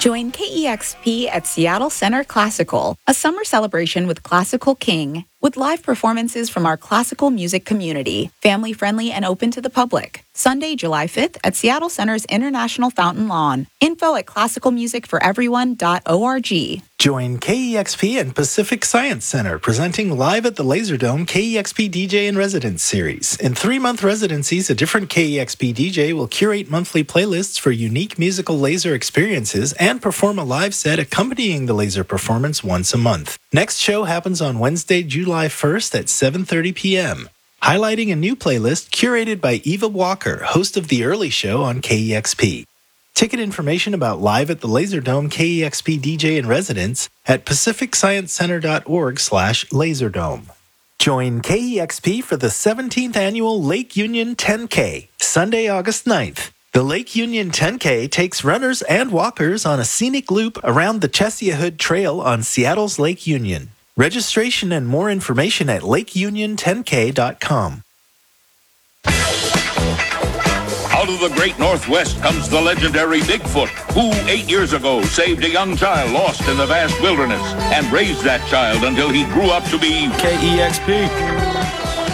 Join KEXP at Seattle Center Classical, a summer celebration with Classical King, with live performances from our classical music community, family-friendly and open to the public. Sunday, July 5th at Seattle Center's International Fountain Lawn. Info at classicalmusicforeveryone.org. Join KEXP and Pacific Science Center presenting live at the Laserdome KEXP DJ in Residence series. In 3-month residencies, a different KEXP DJ will curate monthly playlists for unique musical laser experiences and perform a live set accompanying the laser performance once a month. Next show happens on Wednesday, July 1st at 7:30 p.m. highlighting a new playlist curated by Eva Walker, host of The Early Show on KEXP. Ticket information about Live at the Laserdome KEXP DJ in Residence at pacificsciencecenter.org/laserdome. Join KEXP for the 17th annual Lake Union 10K, Sunday, August 9th. The Lake Union 10K takes runners and walkers on a scenic loop around the Chesia Trail on Seattle's Lake Union. Registration and more information at lakeunion10k.com. Out of the great Northwest comes the legendary Bigfoot, who 8 years ago saved a young child lost in the vast wilderness and raised that child until he grew up to be KEXP.